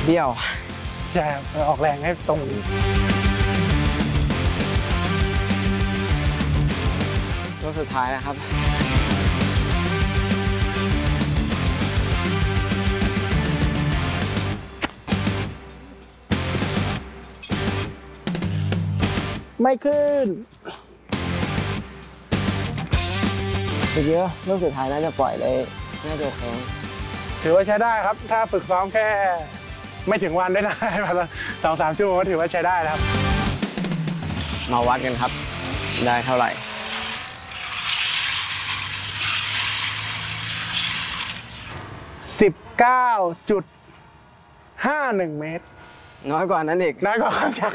บี้ยวใช่ออกแรงให้ตรงตัวสุดท้ายนะครับไม่ขึ้นเยอะลูกสุดท้ายน่าจะปล่อยได้น่าจะโอเคถือว่าใช้ได้ครับถ้าฝึกซ้อมแค่ไม่ถึงวันได้ประมาณ2-3 ชั่วโมงก็ถือว่าใช้ได้แล้วมาวัดกันครับได้เท่าไหร่ 19.51 เมตรน้อยกว่านั้นอีกน้อยกว่า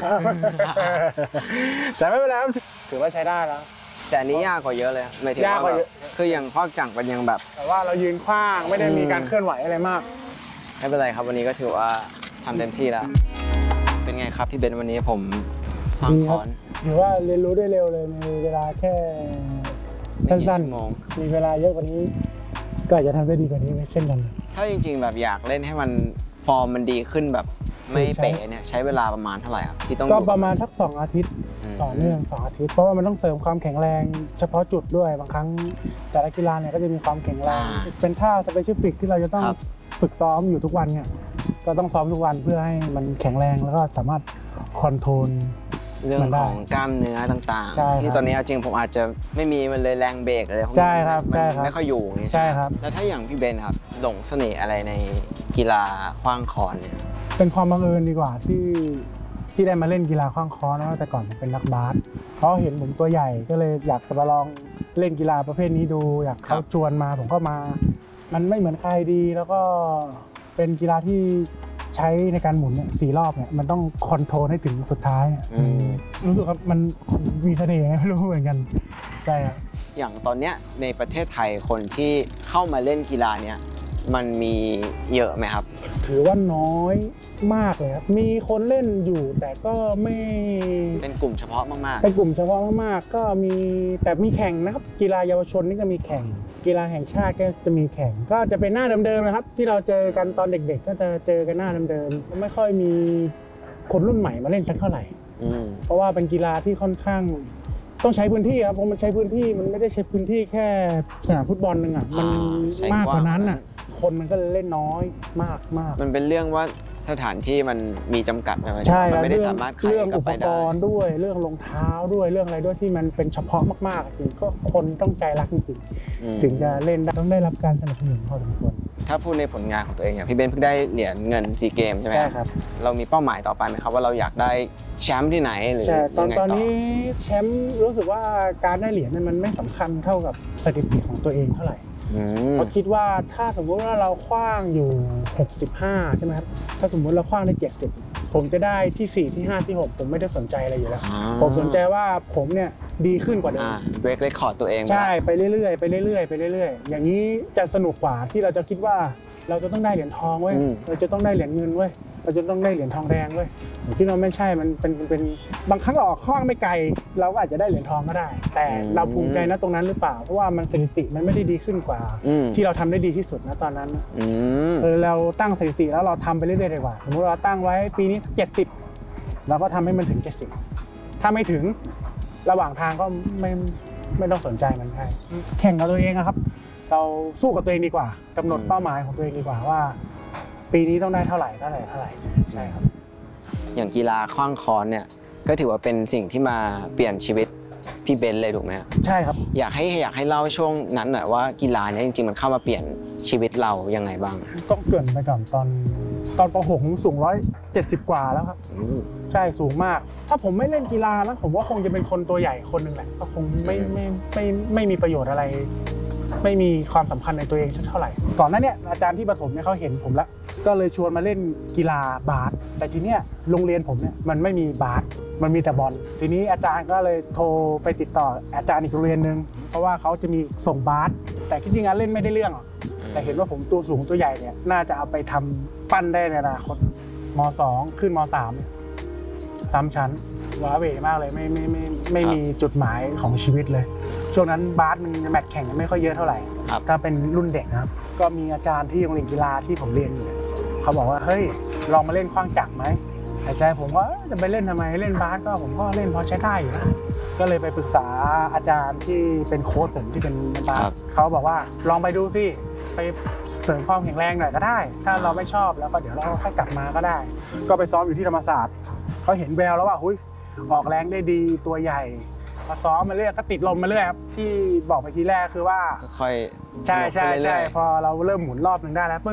แต่ไม่เป็นไรถือว่าใช้ได้แล้วแต่อันนี้ยากกว่าเยอะเลยหมายถึงว่าคืออย่างพอกจังมันยังแบบแต่ว่าเรายืนขว้างไม่ได้มีการเคลื่อนไหวอะไรมากไม่เป็นไรครับวันนี้ก็ถือว่าทำเต็มที่แล้วเป็นไงครับพี่เบนวันนี้ผมฟังคอนถือว่าเรียนรู้ได้เร็วเลยในเวลาแค่สั้นๆมีเวลาเยอะกว่านี้ก็อาจจะทำได้ดีกว่านี้เช่นกันถ้าจริงๆแบบอยากเล่นให้มันฟอร์มมันดีขึ้นแบบไม่เป๋เนี่ยใช้เวลาประมาณเท่าไหร่ครับที่ต้องก็ประมาณสัก2 อาทิตย์ต่อเนื่อง2 อาทิตย์เพราะว่ามันต้องเสริมความแข็งแรงเฉพาะจุดด้วยบางครั้งแต่ละกีฬาเนี่ยก็จะมีความแข็งแรงเป็นท่าสเปเชียลฟิกที่เราจะต้องฝึกซ้อมอยู่ทุกวันเนี่ยก็ต้องซ้อมทุกวันเพื่อให้มันแข็งแรงแล้วก็สามารถคอนโทรลเรื่องของกล้ามเนื้อต่างๆที่ตอนนี้จริงผมอาจจะไม่มีมันเลยแรงเบรกอะไรพวกนี้มันไม่ค่อยอยู่ไงใช่ครับแล้วถ้าอย่างพี่เบนครับหลงเสน่ห์อะไรในกีฬาขว้างคอนเนี่ยเป็นความบังเอิญดีกว่าที่ได้มาเล่นกีฬาขว้างคอนนะแต่ก่อนผมเป็นนักบาสเขาเห็นผมตัวใหญ่ก็เลยอยากจะมาลองเล่นกีฬาประเภทนี้ดูอยากเขาชวนมาผมก็มามันไม่เหมือนใครดีแล้วก็เป็นกีฬาที่ใช้ในการหมุนเนี่ย4 รอบเนี่ยมันต้องคอนโทรลให้ถึงสุดท้ายรู้สึกว่ามันมีเสน่ห์ไม่รู้เหมือนกันใช่ครับอย่างตอนเนี้ยในประเทศไทยคนที่เข้ามาเล่นกีฬาเนี้ยมันมีเยอะไหมครับถือว่าน้อยมากเลยครับมีคนเล่นอยู่แต่ก็ไม่เป็นกลุ่มเฉพาะมากๆเป็นกลุ่มเฉพาะมากๆก็มีแต่มีแข่งนะครับกีฬาเยาวชนนี่ก็มีแข่งกีฬาแห่งชาติก็จะมีแข่งก็จะเป็นหน้าเดิมๆนะครับที่เราเจอกันตอนเด็กๆก็จะเจอกันหน้าเดิมๆไม่ค่อยมีคนรุ่นใหม่มาเล่นสักเท่าไหร่เพราะว่าเป็นกีฬาที่ค่อนข้างต้องใช้พื้นที่ครับเพราะมันใช้พื้นที่มันไม่ได้ใช้พื้นที่แค่สนามฟุตบอลนึงอ่ะมันมากกว่านั้นอ่ะคนมันก็เล่นน้อยมากมันเป็นเรื่องว่าสถานที่มันมีจำกัดไหมมันไม่ได้สามารถเรื่องอุปกรณ์ด้วยเรื่องรองเท้าด้วยเรื่องอะไรด้วยที่มันเป็นเฉพาะมากๆจริงก็คนต้องใจรักจริงๆถึงจะเล่นได้ต้องได้รับการสนับสนุนพอสมควรถ้าพูดในผลงานของตัวเองอย่างพี่เบนเพิ่งได้เหรียญเงินซีเกมใช่ไหมครับเรามีเป้าหมายต่อไปไหมครับว่าเราอยากได้แชมป์ที่ไหนหรือยังไงต่อตอนนี้แชมป์รู้สึกว่าการได้เหรียญมันไม่สำคัญเท่ากับสถิติของตัวเองเท่าไหร่เพราะคิดว่าถ้าสมมติว่าเราขว้างอยู่65ใช่ไหมครับถ้าสมมุติเราขว้างได้70ผมจะได้ที่4ที่5ที่6ผมไม่ได้สนใจอะไรอยู่แล้วผมสนใจว่าผมเนี่ยดีขึ้นกว่าเดิมเบรกเรคคอร์ดตัวเองใช่ไปเรื่อยๆไปเรื่อยๆไปเรื่อยๆอย่างนี้จะสนุกกว่าที่เราจะคิดว่าเราจะต้องได้เหรียญทองเว้ยเราจะต้องได้เหรียญเงินเว้ยเราจะต้องได้เหรียญทองแดงเว้ยผมคิดว่าไม่ใช่มันเป็นบางครั้งเราออกขว้างไม่ไกลเราก็อาจจะได้เหรียญทองก็ได้แต่เราภูมิใจนะตรงนั้นหรือเปล่าเพราะว่ามันสถิติมันไม่ได้ดีขึ้นกว่าที่เราทำได้ดีที่สุดนะตอนนั้นเราตั้งสถิติแล้วเราทำไปเรื่อยๆดีกว่าสมมติเราตั้งไว้ปีนี้70เราก็ทำให้มันถึง70ถ้าไม่ถึงระหว่างทางก็ไม่ต้องสนใจมันใช่แข่งกับตัวเองครับเราสู้กับตัวเองดีกว่ากำหนดเป้าหมายของตัวเองดีกว่าว่าปีนี้ต้องได้เท่าไหร่ใช่ครับอย่างกีฬาขว้างคอนเนี่ยก็ถือว่าเป็นสิ่งที่มาเปลี่ยนชีวิตพี่เบนเลยถูกไหมครับใช่ครับอยากให้เล่าช่วงนั้นหน่อยว่ากีฬานี้จริงๆมันเข้ามาเปลี่ยนชีวิตเรายังไงบ้างต้องเกริ่นไปก่อนตอนป .6 ผมสูง170 กว่าแล้วครับใช่สูงมากถ้าผมไม่เล่นกีฬานะผมว่าคงจะเป็นคนตัวใหญ่คนหนึ่งแหละก็คงไม่มีประโยชน์อะไรไม่มีความสำคัญในตัวเองเท่าไหร่ก่อนหน้านี้อาจารย์ที่ประถมเนี่ยเขาเห็นผมแล้วก็เลยชวนมาเล่นกีฬาบาสแต่ทีเนี้ยโรงเรียนผมเนี่ยมันไม่มีบาสมันมีแต่บอลทีนี้อาจารย์ก็เลยโทรไปติดต่ออาจารย์อีกโรงเรียนนึงเพราะว่าเขาจะมีส่งบาสแต่ที่จริงๆเล่นไม่ได้เรื่องหรอกแต่เห็นว่าผมตัวสูงตัวใหญ่เนี่ยน่าจะเอาไปทำปั้นได้ในอนาคตม.2 ขึ้นม.3 ชั้นว้าเหวมากเลยไม่มีจุดหมายของชีวิตเลยช่วงนั้นบาสมันแมตช์แข่งไม่ค่อยเยอะเท่าไหร่ถ้าเป็นรุ่นเด็กนะครับก็มีอาจารย์ที่โรงเรียนกีฬาที่ผมเรียนอยู่เขาบอกว่าเฮ้ยลองมาเล่นขว้างจักรไหมแต่ใจผมว่าจะไปเล่นทำไมเล่นบาสก็ผมก็เล่นพอใช้ได้อยู่นะก็เลยไปปรึกษาอาจารย์ที่เป็นโค้ชผมที่เป็นบาสเขาบอกว่าลองไปดูสิไปเสริมความแข็งแรงหน่อยก็ได้ ถ้าเราไม่ชอบแล้วก็เดี๋ยวเราค่อยกลับมาก็ได้ ก็ไปซ้อมอยู่ที่ธรรมศาสตร์เขาเห็นแววแล้วว่าออกแรงได้ดีตัวใหญ่มาซ้อมมาเรื่อยก็ติดลมมาเรื่อยครับที่บอกไปทีแรกคือว่าค่อยใช่พอเราเริ่มหมุนรอบหนึ่งได้แล้ว